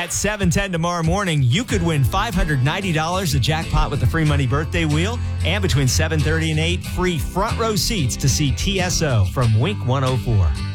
At 7:10 tomorrow morning, you could win $590, a jackpot with the free money birthday wheel, and between 7:30 and 8, free front row seats to see TSO from Wink 104.